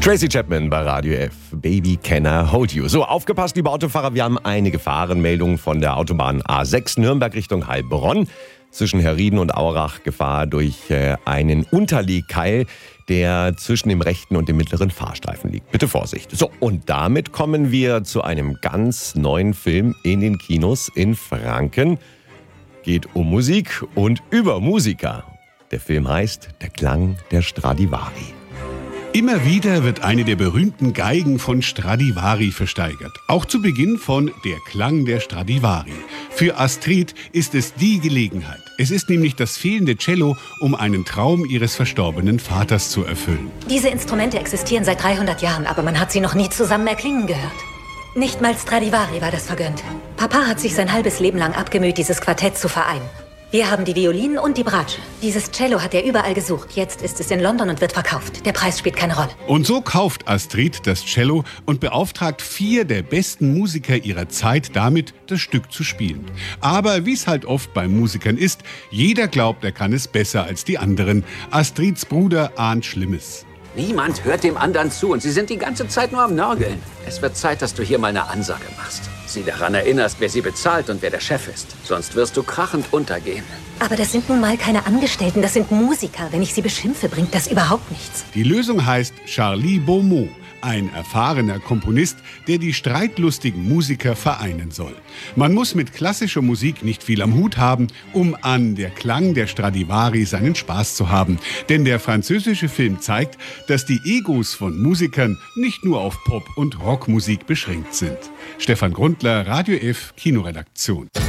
Tracy Chapman bei Radio F. Baby Can I Hold You. So, aufgepasst, liebe Autofahrer, wir haben eine Gefahrenmeldung von der Autobahn A6 Nürnberg Richtung Heilbronn. Zwischen Herrieden und Aurach Gefahr durch einen Unterlegkeil, der zwischen dem rechten und dem mittleren Fahrstreifen liegt. Bitte Vorsicht. So, und damit kommen wir zu einem ganz neuen Film in den Kinos in Franken. Geht um Musik und über Musiker. Der Film heißt Der Klang der Stradivari. Immer wieder wird eine der berühmten Geigen von Stradivari versteigert. Auch zu Beginn von Der Klang der Stradivari. Für Astrid ist es die Gelegenheit. Es ist nämlich das fehlende Cello, um einen Traum ihres verstorbenen Vaters zu erfüllen. Diese Instrumente existieren seit 300 Jahren, aber man hat sie noch nie zusammen erklingen gehört. Nicht mal Stradivari war das vergönnt. Papa hat sich sein halbes Leben lang abgemüht, dieses Quartett zu vereinen. Wir haben die Violinen und die Bratsche. Dieses Cello hat er überall gesucht. Jetzt ist es in London und wird verkauft. Der Preis spielt keine Rolle. Und so kauft Astrid das Cello und beauftragt 4 der besten Musiker ihrer Zeit damit, das Stück zu spielen. Aber wie es halt oft bei Musikern ist, jeder glaubt, er kann es besser als die anderen. Astrids Bruder ahnt Schlimmes. Niemand hört dem anderen zu und sie sind die ganze Zeit nur am Nörgeln. Es wird Zeit, dass du hier mal eine Ansage machst. Sie daran erinnerst, wer sie bezahlt und wer der Chef ist. Sonst wirst du krachend untergehen. Aber das sind nun mal keine Angestellten, das sind Musiker. Wenn ich sie beschimpfe, bringt das überhaupt nichts. Die Lösung heißt Charlie Beaumont, ein erfahrener Komponist, der die streitlustigen Musiker vereinen soll. Man muss mit klassischer Musik nicht viel am Hut haben, um an Der Klang der Stradivari seinen Spaß zu haben. Denn der französische Film zeigt, dass die Egos von Musikern nicht nur auf Pop- und Rockmusik beschränkt sind. Stefan Grundler, Radio F, Kinoredaktion.